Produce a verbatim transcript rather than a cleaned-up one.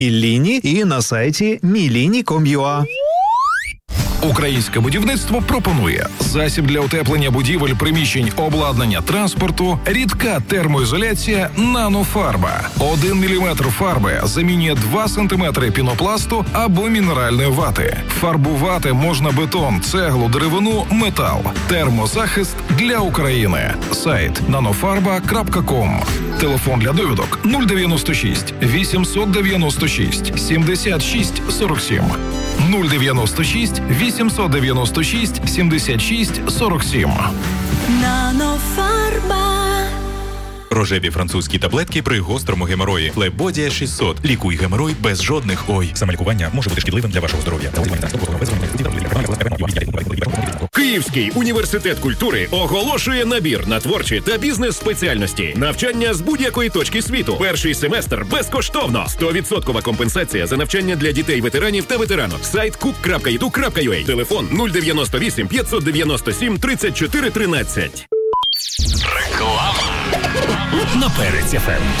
Міліні і на сайті міліні крапка ком крапка ю а. Українське будівництво пропонує засіб для утеплення будівель, приміщень, обладнання, транспорту, рідка термоізоляція «Нанофарба». Один міліметр фарби замінює два сантиметри пінопласту або мінеральної вати. Фарбувати можна бетон, цеглу, деревину, метал. Термозахист для України. Сайт нанофарба крапка ком. Телефон для довідок нуль дев'яносто шість вісімсот дев'яносто шість сімдесят шість сорок сім. нуль дев'яносто шість вісімсот дев'яносто шість сімдесят шість сорок сім. Нанофарба. Рожеві французькі таблетки при гострому геморої. Флебодія шістсот. Лікуй геморой без жодних ой. Самолікування може бути шкідливим для вашого здоров'я. Київський університет культури оголошує набір на творчі та бізнес-спеціальності. Навчання з будь-якої точки світу. Перший семестр безкоштовно. сто відсотків компенсація за навчання для дітей-ветеранів та ветеранок. Сайт куп крапка і ду крапка ю а. Телефон нуль дев'яносто вісім п'ятсот дев'яносто сім тридцять чотири тринадцять. Реклама. На Перець еф ем.